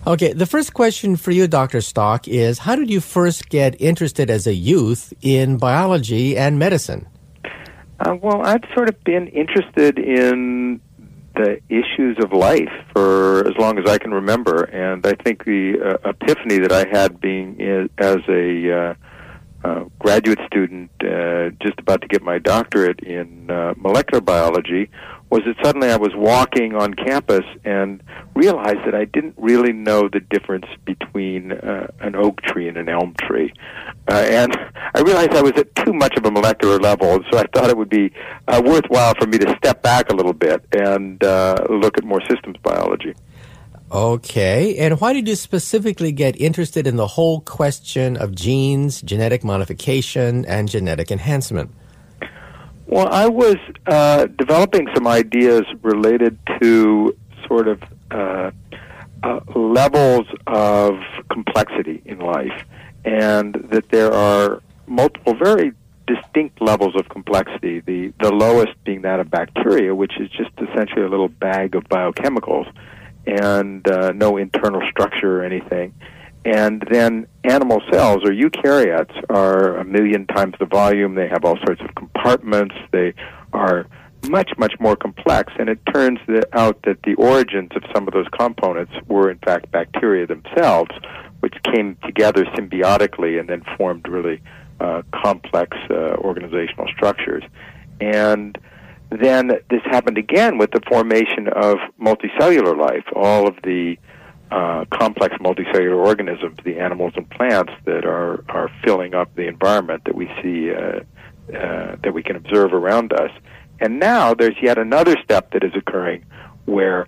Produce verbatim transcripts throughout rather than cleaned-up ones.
Okay, the first question for you, Doctor Stock, is how did you first get interested as a youth in biology and medicine? Uh, well, I've sort of been interested in the issues of life for as long as I can remember, and I think the uh, epiphany that I had being in, as a uh, uh, graduate student uh, just about to get my doctorate in uh, molecular biology was that suddenly I was walking on campus and realized that I didn't really know the difference between uh, an oak tree and an elm tree. Uh, and I realized I was at too much of a molecular level, so I thought it would be uh, worthwhile for me to step back a little bit and uh, look at more systems biology. Okay, and why did you specifically get interested in the whole question of genes, genetic modification, and genetic enhancement? Well, I was uh, developing some ideas related to sort of uh, uh, levels of complexity in life, and that there are multiple very distinct levels of complexity, the, the lowest being that of bacteria, which is just essentially a little bag of biochemicals and uh, no internal structure or anything. And then animal cells, or eukaryotes, are a million times the volume. They have all sorts of compartments. They are much, much more complex. And it turns out that the origins of some of those components were, in fact, bacteria themselves, which came together symbiotically and then formed really uh, complex uh, organizational structures. And then this happened again with the formation of multicellular life, all of the Uh, complex multicellular organisms, the animals and plants that are, are filling up the environment that we see, uh, uh, that we can observe around us. And now there's yet another step that is occurring where,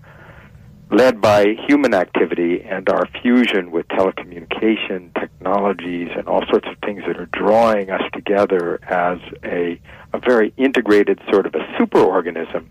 led by human activity and our fusion with telecommunication technologies and all sorts of things that are drawing us together as a, a very integrated sort of a superorganism,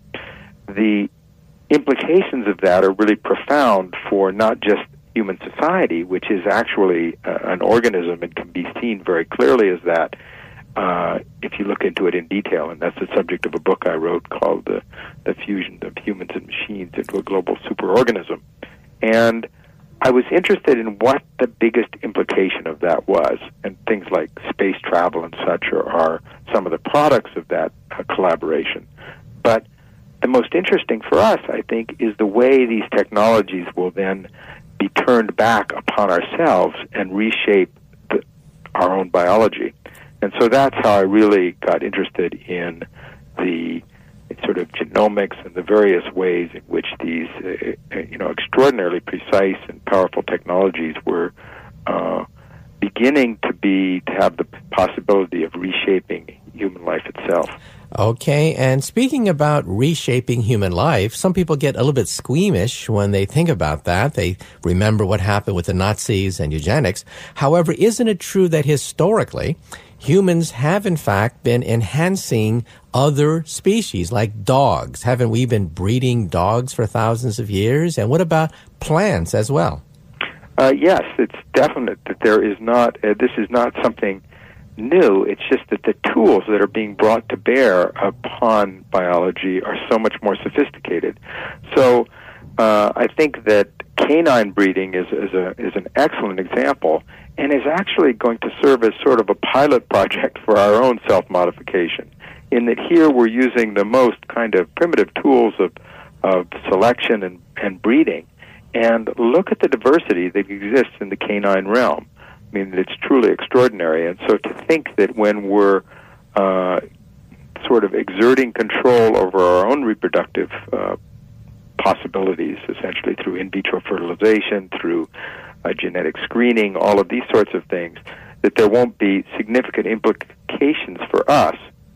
the implications of that are really profound for not just human society, which is actually uh, an organism and can be seen very clearly as that uh, if you look into it in detail. And that's the subject of a book I wrote called The, the Fusion of Humans and Machines into a Global Superorganism. And I was interested in what the biggest implication of that was. And things like space travel and such are, are some of the products of that uh, collaboration. But the most interesting for us, I think, is the way these technologies will then be turned back upon ourselves and reshape the, our own biology. And so that's how I really got interested in the sort of genomics and the various ways in which these, uh, you know, extraordinarily precise and powerful technologies were uh, beginning to be to have the possibility of reshaping human life itself. Okay, and speaking about reshaping human life, some people get a little bit squeamish when they think about that. They remember what happened with the Nazis and eugenics. However, isn't it true that historically, humans have in fact been enhancing other species, like dogs? Haven't we been breeding dogs for thousands of years? And what about plants as well? Uh, yes, it's definite that there is not, uh, this is not something new. It's just that the tools that are being brought to bear upon biology are so much more sophisticated. So uh, I think that canine breeding is, is, a, is an excellent example and is actually going to serve as sort of a pilot project for our own self-modification, in that here we're using the most kind of primitive tools of, of selection and, and breeding. And look at the diversity that exists in the canine realm. I mean, it's truly extraordinary. And so to think that when we're uh, sort of exerting control over our own reproductive uh, possibilities, essentially through in vitro fertilization, through uh, genetic screening, all of these sorts of things, that there won't be significant implications for us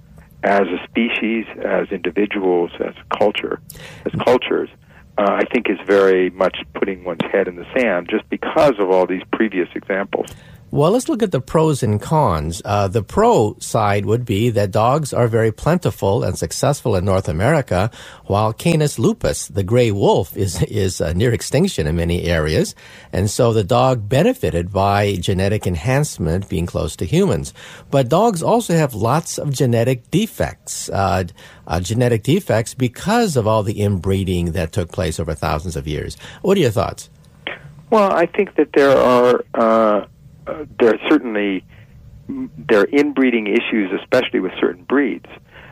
as a species, as individuals, as culture, as cultures, uh, I think is very much putting one's head in the sand just because of all these previous examples. Well, let's look at the pros and cons. Uh, the pro side would be that dogs are very plentiful and successful in North America, while Canis lupus, the gray wolf, is is uh, near extinction in many areas. And so the dog benefited by genetic enhancement being close to humans. But dogs also have lots of genetic defects, uh, uh, genetic defects because of all the inbreeding that took place over thousands of years. What are your thoughts? Well, I think that there are uh, uh, there are certainly there are inbreeding issues, especially with certain breeds.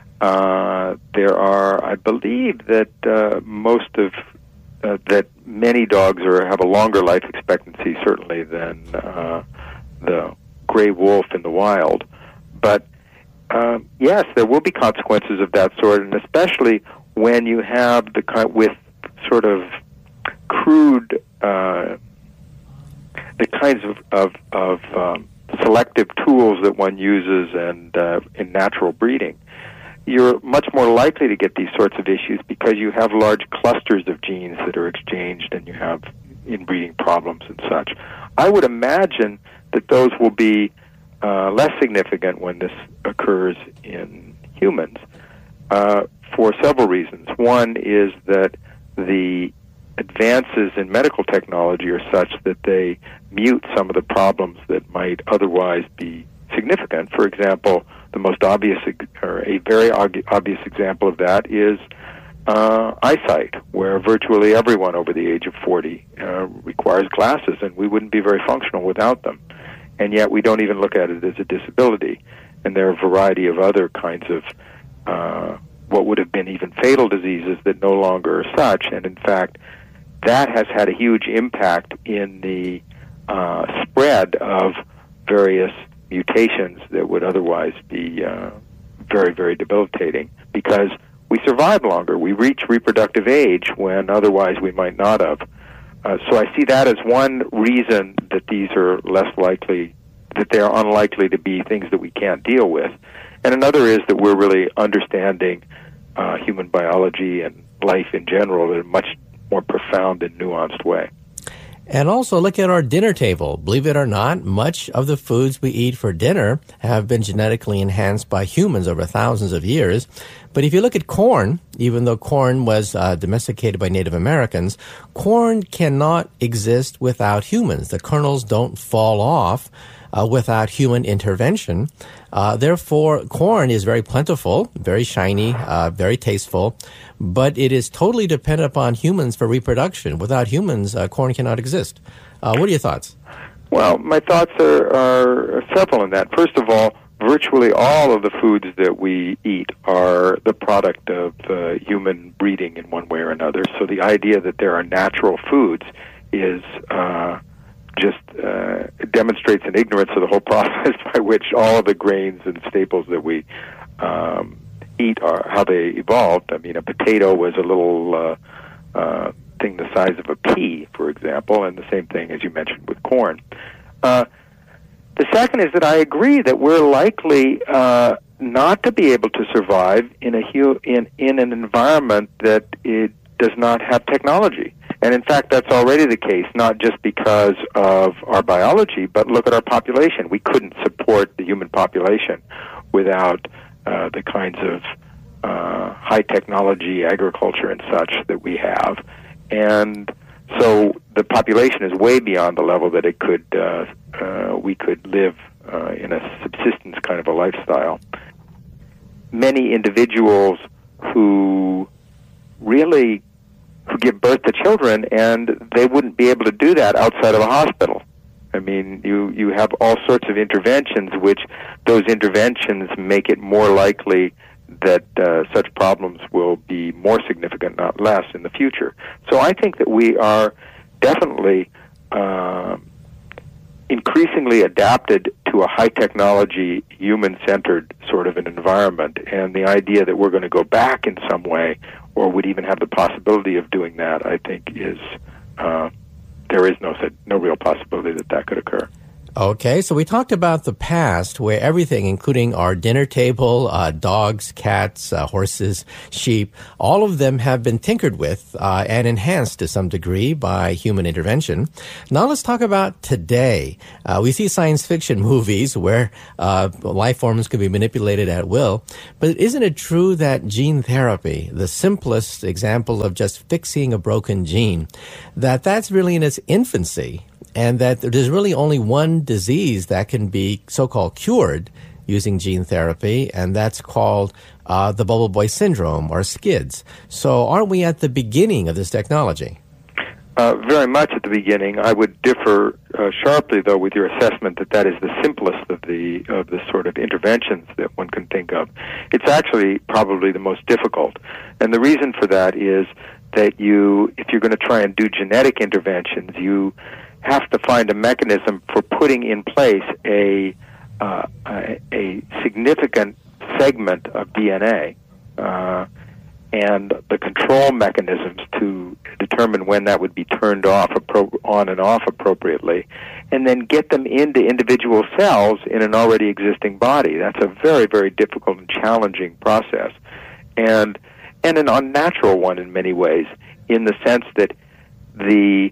Uh, there are, I believe, that uh, most of uh, that many dogs are have a longer life expectancy, certainly than uh, the gray wolf in the wild. But uh, yes, there will be consequences of that sort, and especially when you have the kind with sort of crude, uh, the kinds of of, of um, selective tools that one uses and uh, in natural breeding, you're much more likely to get these sorts of issues because you have large clusters of genes that are exchanged and you have inbreeding problems and such. I would imagine that those will be uh, less significant when this occurs in humans uh, for several reasons. One is that the advances in medical technology are such that they mute some of the problems that might otherwise be significant. For example, the most obvious, or a very obvious example of that is uh, eyesight, where virtually everyone over the age of forty uh, requires glasses, and we wouldn't be very functional without them. And yet we don't even look at it as a disability. And there are a variety of other kinds of uh, what would have been even fatal diseases that no longer are such. And in fact, that has had a huge impact in the uh, spread of various mutations that would otherwise be uh, very, very debilitating because we survive longer. We reach reproductive age when otherwise we might not have. Uh, so I see that as one reason that these are less likely, that they are unlikely to be things that we can't deal with. And another is that we're really understanding uh, human biology and life in general in a much more profound and nuanced way. And also look at our dinner table. Believe it or not, much of the foods we eat for dinner have been genetically enhanced by humans over thousands of years. But if you look at corn, even though corn was uh, domesticated by Native Americans, corn cannot exist without humans. The kernels don't fall off uh, without human intervention. Uh, therefore, corn is very plentiful, very shiny, uh, very tasteful, but it is totally dependent upon humans for reproduction. Without humans, uh, corn cannot exist. Uh, what are your thoughts? Well, my thoughts are, are several in that. First of all, virtually all of the foods that we eat are the product of uh, human breeding in one way or another. So the idea that there are natural foods is uh, just uh, demonstrates an ignorance of the whole process by which all of the grains and staples that we um, eat are, how they evolved. I mean, a potato was a little uh, uh, thing the size of a pea, for example, and the same thing as you mentioned with corn. Uh, the second is that I agree that we're likely uh, not to be able to survive in a hu- in in an environment that it does not have technology. And in fact, that's already the case, not just because of our biology, but look at our population. We couldn't support the human population without uh, the kinds of uh, high technology agriculture and such that we have. And so the population is way beyond the level that it could uh, uh, we could live uh, in a subsistence kind of a lifestyle. Many individuals who really who give birth to children, and they wouldn't be able to do that outside of a hospital. I mean, you, you have all sorts of interventions, which those interventions make it more likely that uh, such problems will be more significant, not less, in the future. So I think that we are definitely uh, increasingly adapted to a high-technology, human-centered sort of an environment, and the idea that we're going to go back in some way or would even have the possibility of doing that, I think is uh, there is no no real possibility that that could occur. Okay, so we talked about the past where everything, including our dinner table, uh, dogs, cats, uh, horses, sheep, all of them have been tinkered with uh, and enhanced to some degree by human intervention. Now let's talk about today. Uh, we see science fiction movies where uh, life forms can be manipulated at will, but isn't it true that gene therapy, the simplest example of just fixing a broken gene, that that's really in its infancy? And that there's really only one disease that can be so-called cured using gene therapy, and that's called uh, the bubble boy syndrome, or SCIDS. So aren't we at the beginning of this technology? Uh, very much at the beginning. I would differ uh, sharply, though, with your assessment that that is the simplest of the of the sort of interventions that one can think of. It's actually probably the most difficult, and the reason for that is that you, if you're going to try and do genetic interventions, you have to find a mechanism for putting in place a uh, a, a significant segment of D N A. Uh, and the control mechanisms to determine when that would be turned off, appro- on and off appropriately, and then get them into individual cells in an already existing body. That's a very, very difficult and challenging process, and and an unnatural one in many ways, in the sense that the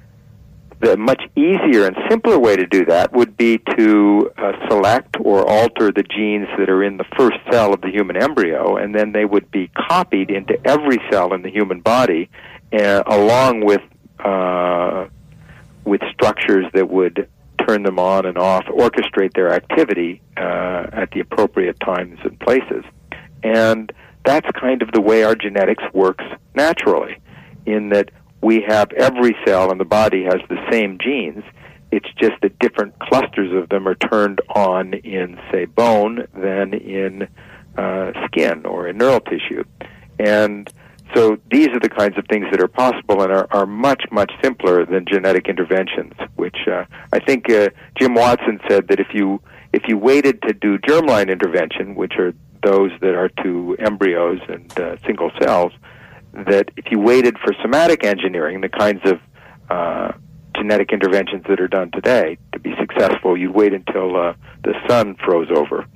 The much easier and simpler way to do that would be to uh, select or alter the genes that are in the first cell of the human embryo, and then they would be copied into every cell in the human body, uh, along with uh, with structures that would turn them on and off, orchestrate their activity uh, at the appropriate times and places. And that's kind of the way our genetics works naturally, in that we have every cell in the body has the same genes. It's just that different clusters of them are turned on in, say, bone than in uh, skin or in neural tissue. And so these are the kinds of things that are possible and are, are much, much simpler than genetic interventions, which uh, I think uh, Jim Watson said that if you if you waited to do germline intervention, which are those that are to embryos and uh, single cells, that if you waited for somatic engineering, the kinds of uh, genetic interventions that are done today, to be successful, you'd wait until uh, the sun froze over.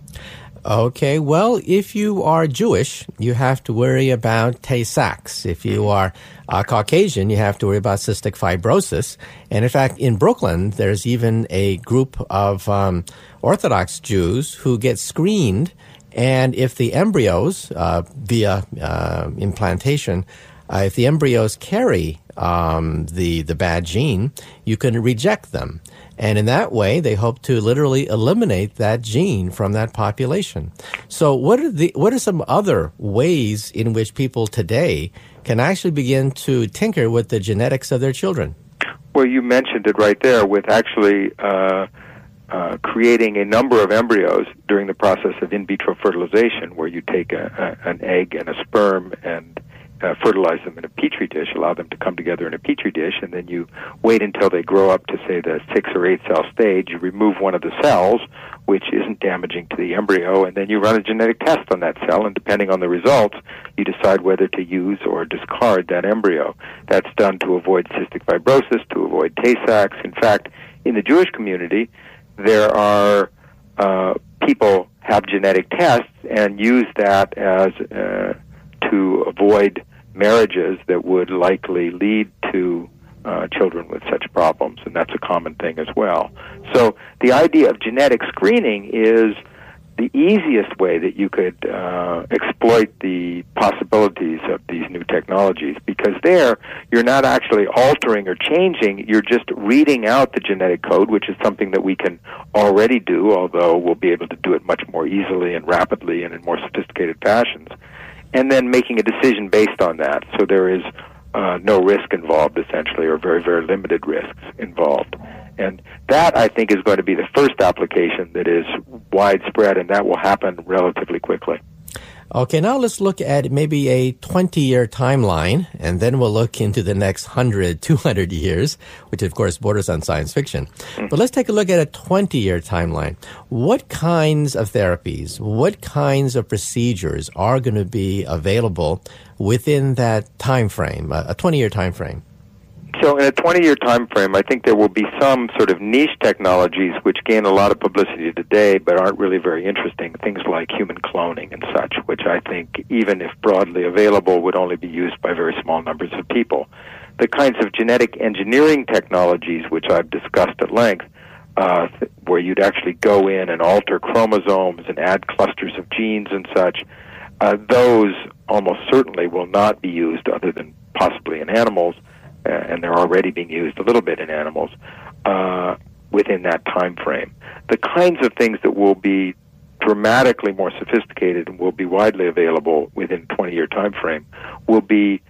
Okay, well, if you are Jewish, you have to worry about Tay-Sachs. If you are uh, Caucasian, you have to worry about cystic fibrosis. And in fact, in Brooklyn, there's even a group of um, Orthodox Jews who get screened. And if the embryos, uh, via uh, implantation, uh, if the embryos carry um, the the bad gene, you can reject them. And in that way, they hope to literally eliminate that gene from that population. So what are the what are some other ways in which people today can actually begin to tinker with the genetics of their children? Well, you mentioned it right there with actually uh Uh, creating a number of embryos during the process of in vitro fertilization, where you take a, a, an egg and a sperm and uh, fertilize them in a petri dish, allow them to come together in a petri dish, and then you wait until they grow up to, say, the six or eight cell stage. You remove one of the cells, which isn't damaging to the embryo, and then you run a genetic test on that cell, and depending on the results, you decide whether to use or discard that embryo. That's done to avoid cystic fibrosis, to avoid Tay-Sachs. In fact, in the Jewish community, there are uh, people have genetic tests and use that as uh, to avoid marriages that would likely lead to uh, children with such problems, and that's a common thing as well. So the idea of genetic screening is the easiest way that you could uh, exploit the possibilities of these new technologies, because there you're not actually altering or changing, you're just reading out the genetic code, which is something that we can already do, although we'll be able to do it much more easily and rapidly and in more sophisticated fashions, and then making a decision based on that. So there is uh, no risk involved, essentially, or very, very limited risks involved. And that, I think, is going to be the first application that is widespread, and that will happen relatively quickly. Okay, now let's look at maybe a twenty-year timeline, and then we'll look into the next one hundred, two hundred years, which, of course, borders on science fiction. Mm-hmm. But let's take a look at a twenty-year timeline. What kinds of therapies, what kinds of procedures are going to be available within that time frame, a twenty-year time frame? So in a twenty-year time frame, I think there will be some sort of niche technologies which gain a lot of publicity today but aren't really very interesting, things like human cloning and such, which I think, even if broadly available, would only be used by very small numbers of people. The kinds of genetic engineering technologies, which I've discussed at length, uh, th- where you'd actually go in and alter chromosomes and add clusters of genes and such, uh, those almost certainly will not be used other than possibly in animals, Uh, and they're already being used a little bit in animals, uh, within that time frame. The kinds of things that will be dramatically more sophisticated and will be widely available within a twenty-year time frame will be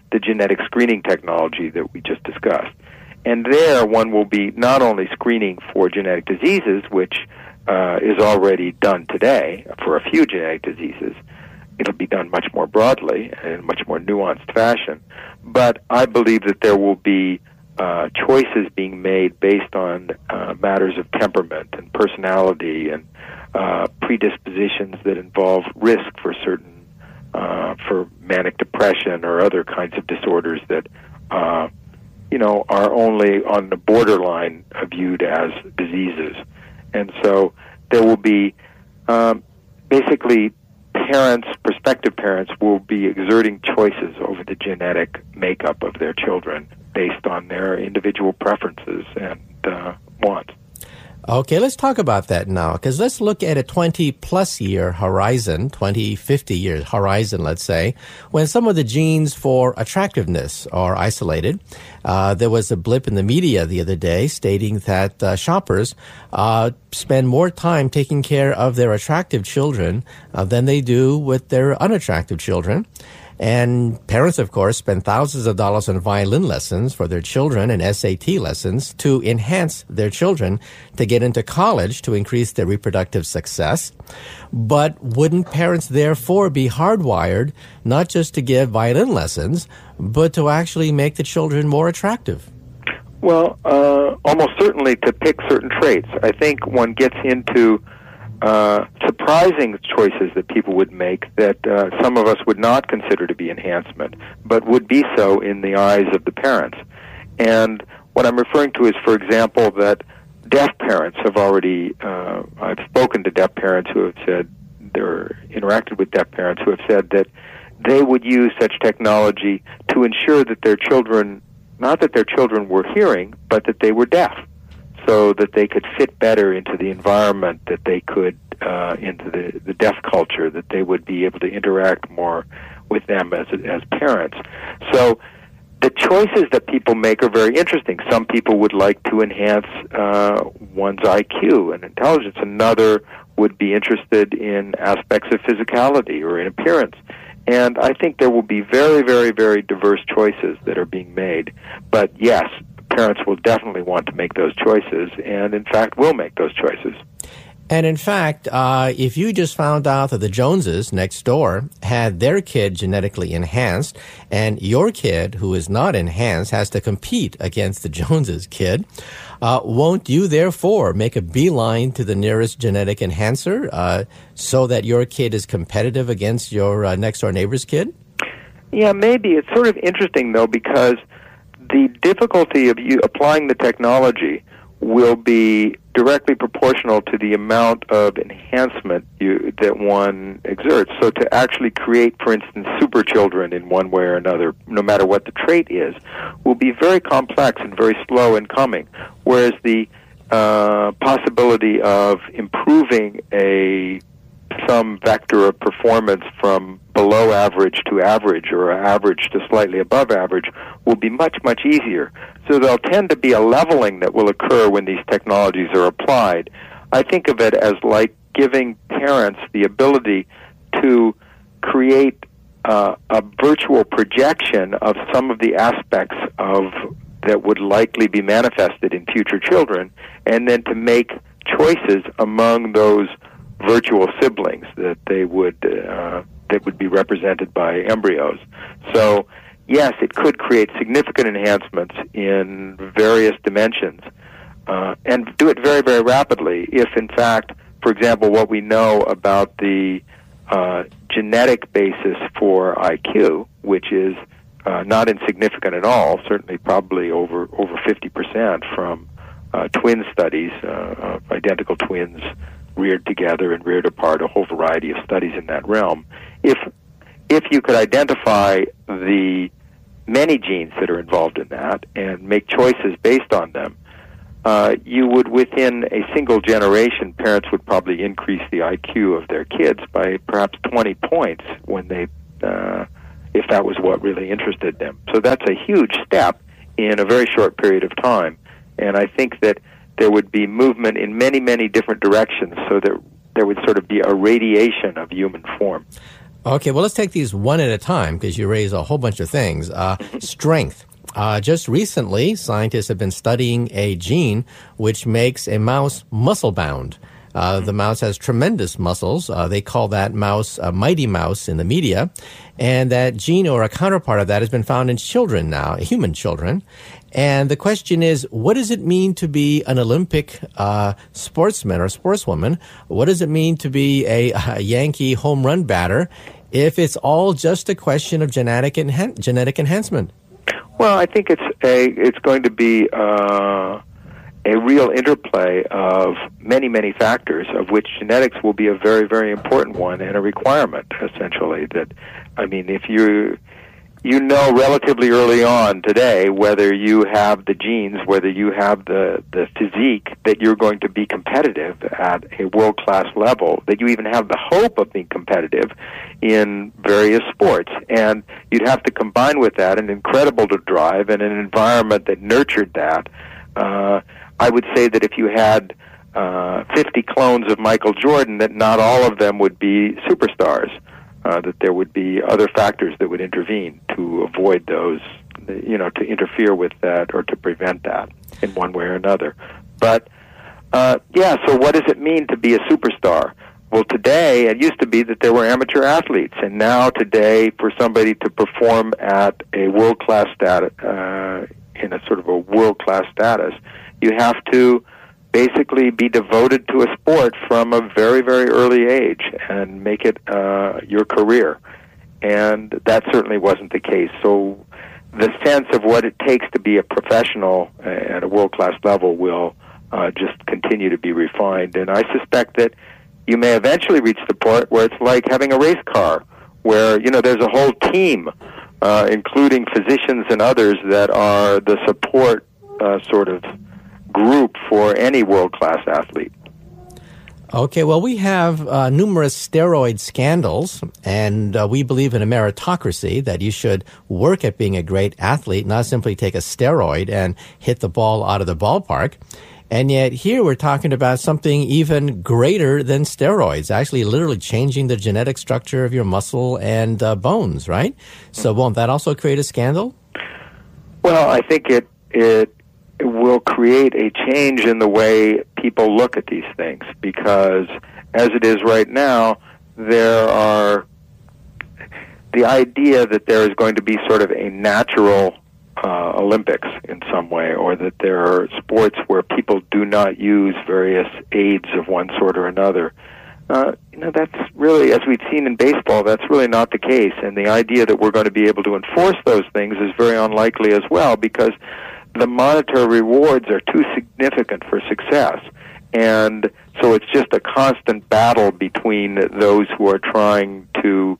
the genetic screening technology that we just discussed. And there, one will be not only screening for genetic diseases, which uh, is already done today for a few genetic diseases. It'll be done much more broadly and in a much more nuanced fashion. But I believe that there will be uh, choices being made based on uh, matters of temperament and personality and uh, predispositions that involve risk for certain, uh, for manic depression or other kinds of disorders that uh, you know, are only on the borderline viewed as diseases. And so there will be, um, basically, parents, prospective parents, will be exerting choices over the genetic makeup of their children based on their individual preferences and uh, wants. Okay, let's talk about that now, because let's look at a twenty-plus year horizon, twenty, fifty year horizon, let's say, when some of the genes for attractiveness are isolated. Uh, there was a blip in the media the other day stating that uh, shoppers uh, spend more time taking care of their attractive children uh, than they do with their unattractive children. And parents, of course, spend thousands of dollars on violin lessons for their children and S A T lessons to enhance their children to get into college to increase their reproductive success. But wouldn't parents therefore be hardwired not just to give violin lessons, but to actually make the children more attractive? Well, uh, almost certainly to pick certain traits. I think one gets into Uh, surprising choices that people would make that uh, some of us would not consider to be enhancement, but would be so in the eyes of the parents. And what I'm referring to is, for example, that deaf parents have already, uh, I've spoken to deaf parents who have said, they're interacted with deaf parents who have said that they would use such technology to ensure that their children, not that their children were hearing, but that they were deaf, so that they could fit better into the environment, that they could, uh, into the, the deaf culture, that they would be able to interact more with them as as parents. So the choices that people make are very interesting. Some people would like to enhance uh, one's I Q and intelligence. Another would be interested in aspects of physicality or in appearance. And I think there will be very, very, very diverse choices that are being made. But yes, parents will definitely want to make those choices, and in fact will make those choices. And in fact, uh, if you just found out that the Joneses next door had their kid genetically enhanced, and your kid, who is not enhanced, has to compete against the Joneses kid, uh, won't you therefore make a beeline to the nearest genetic enhancer uh, so that your kid is competitive against your uh, next door neighbor's kid? Yeah, maybe. It's sort of interesting, though, because the difficulty of you applying the technology will be directly proportional to the amount of enhancement you, that one exerts. So to actually create, for instance, super children in one way or another, no matter what the trait is, will be very complex and very slow in coming, whereas the uh, possibility of improving a some vector of performance from below average to average or average to slightly above average will be much, much easier. So there'll tend to be a leveling that will occur when these technologies are applied. I think of it as like giving parents the ability to create uh, a virtual projection of some of the aspects of that would likely be manifested in future children, and then to make choices among those virtual siblings that they would uh, that would be represented by embryos. So, yes, it could create significant enhancements in various dimensions, uh, and do it very, very rapidly. If, in fact, for example, what we know about the uh, genetic basis for I Q, which is uh, not insignificant at all, certainly probably over over fifty percent from uh, twin studies uh, of identical twins reared together and reared apart, a whole variety of studies in that realm. If if you could identify the many genes that are involved in that and make choices based on them, uh, you would, within a single generation, parents would probably increase the I Q of their kids by perhaps twenty points when they, uh, if that was what really interested them. So that's a huge step in a very short period of time. And I think that there would be movement in many, many different directions so that there would sort of be a radiation of human form. Okay, well, let's take these one at a time because you raise a whole bunch of things. Uh, strength. Uh, just recently, scientists have been studying a gene which makes a mouse muscle-bound. Uh, the mouse has tremendous muscles. Uh, they call that mouse a mighty mouse in the media. And that gene or a counterpart of that has been found in children now, human children. And the question is, what does it mean to be an Olympic uh, sportsman or sportswoman? What does it mean to be a, a Yankee home run batter if it's all just a question of genetic enhan- genetic enhancement? Well, I think it's a it's going to be uh, a real interplay of many, many factors, of which genetics will be a very, very important one and a requirement, essentially. That, I mean, if you you know relatively early on today whether you have the genes, whether you have the, the physique, that you're going to be competitive at a world-class level, that you even have the hope of being competitive in various sports. And you'd have to combine with that an incredible drive and an environment that nurtured that. Uh, I would say that if you had uh, fifty clones of Michael Jordan, that not all of them would be superstars. Uh, that there would be other factors that would intervene to avoid those, you know, to interfere with that or to prevent that in one way or another. But, uh, yeah, so what does it mean to be a superstar? Well, today, it used to be that there were amateur athletes, and now today, for somebody to perform at a world-class status, uh, in a sort of a world-class status, you have to basically be devoted to a sport from a very, very early age and make it uh, your career. And that certainly wasn't the case. So the sense of what it takes to be a professional at a world-class level will uh, just continue to be refined. And I suspect that you may eventually reach the point where it's like having a race car, where, you know, there's a whole team, uh, including physicians and others, that are the support uh, sort of group for any world-class athlete. Okay, well, we have uh, numerous steroid scandals, and uh, we believe in a meritocracy, that you should work at being a great athlete, not simply take a steroid and hit the ball out of the ballpark. And yet here we're talking about something even greater than steroids, actually literally changing the genetic structure of your muscle and uh, bones, right? So won't that also create a scandal? Well, I think it it will create a change in the way people look at these things, because as it is right now, there are the idea that there is going to be sort of a natural uh, Olympics in some way, or that there are sports where people do not use various aids of one sort or another. Uh, you know, that's really, as we've seen in baseball, that's really not the case. And the idea that we're going to be able to enforce those things is very unlikely as well, because the monetary rewards are too significant for success. And so it's just a constant battle between those who are trying to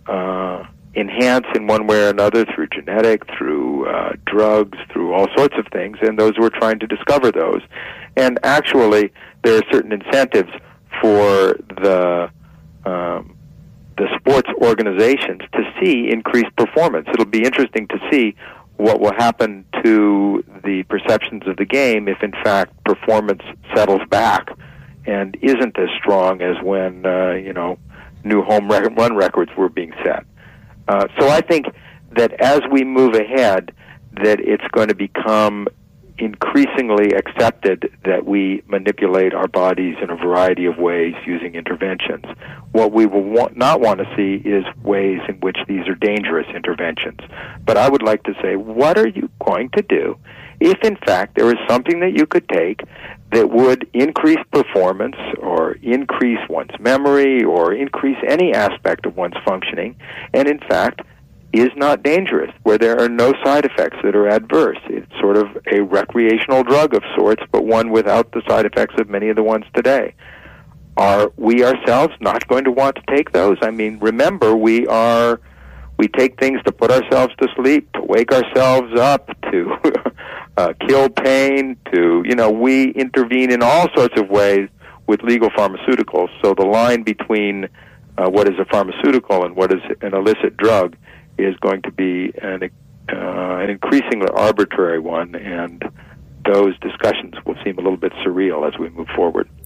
uh, enhance in one way or another through genetic, through uh, drugs, through all sorts of things, and those who are trying to discover those. And actually, there are certain incentives for the um, the sports organizations to see increased performance. It'll be interesting to see what will happen to the perceptions of the game if, in fact, performance settles back and isn't as strong as when, uh, you know, new home run records were being set. Uh, so I think that as we move ahead, that it's going to become increasingly accepted that we manipulate our bodies in a variety of ways using interventions. What we will want, not want to see is ways in which these are dangerous interventions. But I would like to say, what are you going to do if, in fact, there is something that you could take that would increase performance or increase one's memory or increase any aspect of one's functioning, and, in fact, is not dangerous, where there are no side effects that are adverse. It's sort of a recreational drug of sorts, but one without the side effects of many of the ones today. Are we ourselves not going to want to take those? I mean, remember, we are, we take things to put ourselves to sleep, to wake ourselves up, to uh, kill pain, to, you know, we intervene in all sorts of ways with legal pharmaceuticals. So the line between uh, what is a pharmaceutical and what is an illicit drug is going to be an, uh, an increasingly arbitrary one, and those discussions will seem a little bit surreal as we move forward.